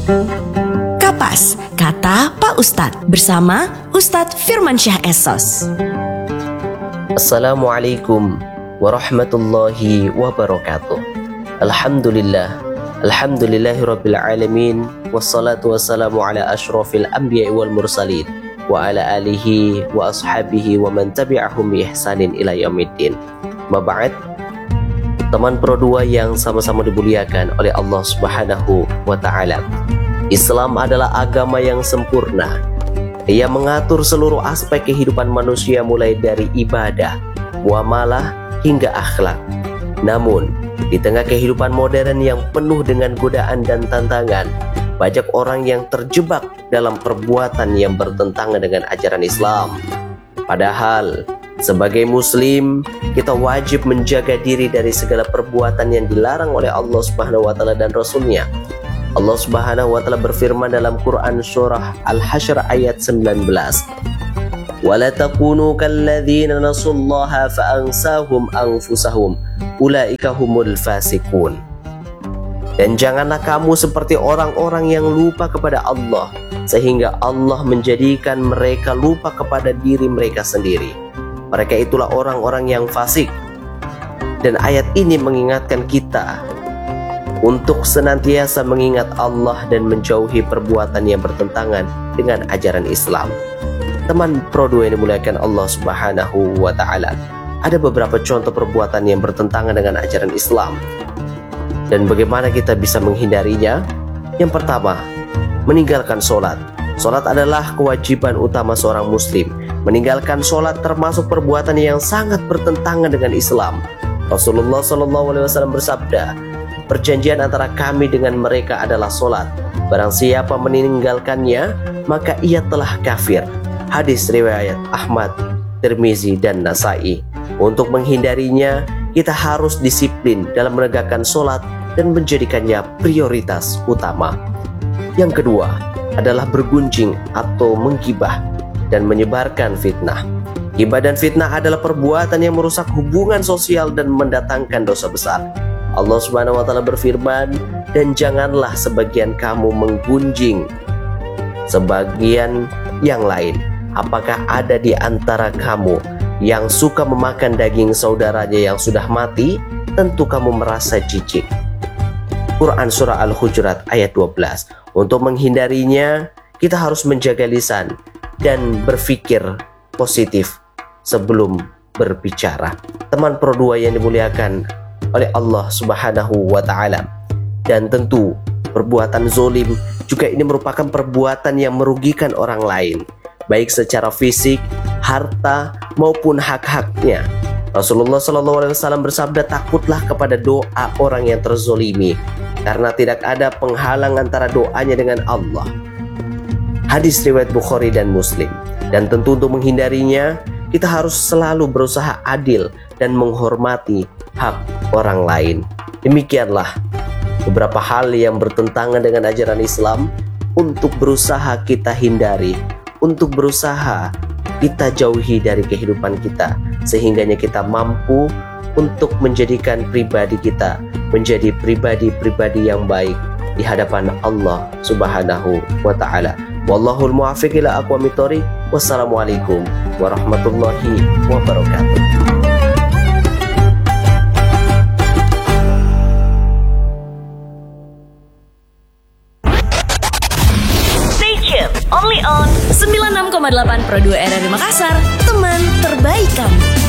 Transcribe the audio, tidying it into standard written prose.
Kapas, kata Pak Ustadz bersama Ustadz Firmansyah Esos. Assalamualaikum warahmatullahi wabarakatuh. Alhamdulillahirabbil alamin, wassalatu wassalamu ala asyrafil anbiya'i wal mursalin wa ala alihi wa ashabihi wa man tabi'ahum bi ihsanin ila yaumiddin. Maba'ad, teman Pro 2 yang sama-sama dimuliakan oleh Allah Subhanahu wa taala. Islam adalah agama yang sempurna. Ia mengatur seluruh aspek kehidupan manusia mulai dari ibadah, muamalah hingga akhlak. Namun, di tengah kehidupan modern yang penuh dengan godaan dan tantangan, banyak orang yang terjebak dalam perbuatan yang bertentangan dengan ajaran Islam. Padahal, sebagai muslim, kita wajib menjaga diri dari segala perbuatan yang dilarang oleh Allah Subhanahu wa taala dan Rasul-Nya. Allah Subhanahu wa taala berfirman dalam Quran surah Al-Hasyr ayat 19. وَلَا تَكُونُوا كَالَّذِينَ نَسُوا اللَّهَ فَأَنْسَاهُمْ أَنفُسَهُمْ أُولَئِكَ هُمُ الْفَاسِقُونَ. Dan janganlah kamu seperti orang-orang yang lupa kepada Allah, sehingga Allah menjadikan mereka lupa kepada diri mereka sendiri. Mereka itulah orang-orang yang fasik. Dan ayat ini mengingatkan kita untuk senantiasa mengingat Allah dan menjauhi perbuatan yang bertentangan dengan ajaran Islam. Teman Pro 2 yang dimuliakan Allah Subhanahu wa taala, ada beberapa contoh perbuatan yang bertentangan dengan ajaran Islam. Dan bagaimana kita bisa menghindarinya? Yang pertama, meninggalkan sholat. Sholat adalah kewajiban utama seorang muslim. Meninggalkan sholat termasuk perbuatan yang sangat bertentangan dengan Islam. Rasulullah SAW bersabda, perjanjian antara kami dengan mereka adalah sholat. Barang siapa meninggalkannya, maka ia telah kafir. Hadis riwayat Ahmad, Tirmizi, dan Nasai. Untuk menghindarinya, kita harus disiplin dalam menegakkan sholat dan menjadikannya prioritas utama. Yang kedua adalah bergunjing atau menggibah dan menyebarkan fitnah. Gibah dan fitnah adalah perbuatan yang merusak hubungan sosial dan mendatangkan dosa besar. Allah Subhanahu wa taala berfirman, dan janganlah sebagian kamu menggunjing sebagian yang lain. Apakah ada di antara kamu yang suka memakan daging saudaranya yang sudah mati? Tentu kamu merasa jijik. Quran surah Al-Hujurat ayat 12. Untuk menghindarinya, kita harus menjaga lisan dan berpikir positif sebelum berbicara. Teman Pro 2 yang dimuliakan oleh Allah Subhanahu wa taala. Dan tentu perbuatan zolim juga ini merupakan perbuatan yang merugikan orang lain, baik secara fisik, harta, maupun hak-haknya. Rasulullah SAW bersabda, takutlah kepada doa orang yang terzolimi, karena tidak ada penghalang antara doanya dengan Allah. Hadis riwayat Bukhari dan Muslim. Dan tentu untuk menghindarinya, kita harus selalu berusaha adil dan menghormati hak orang lain. Demikianlah beberapa hal yang bertentangan dengan ajaran Islam untuk berusaha kita hindari, untuk berusaha kita jauhi dari kehidupan kita, sehingganya kita mampu untuk menjadikan pribadi kita menjadi pribadi-pribadi yang baik di hadapan Allah Subhanahu wa taala. Wallahul muwaffiq ila aqwamit thoriq. Wassalamualaikum warahmatullahi wabarakatuh. Stay tuned, only on 96,8 Pro 2 RRI Makassar, teman terbaik kamu.